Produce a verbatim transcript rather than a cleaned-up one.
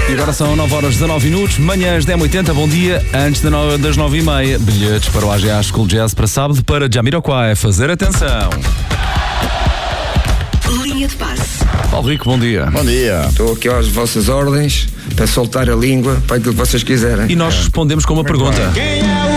E agora são nove horas e dezanove minutos, manhãs dez e oitenta, bom dia, antes das nove e meia. Bilhetes para o A G A School Jazz para sábado para Jamiroquai. Fazer atenção. Linha de passe. Paulo Rico, bom dia. Bom dia. Estou aqui às vossas ordens para soltar a língua para aquilo que vocês quiserem. E nós respondemos com uma pergunta.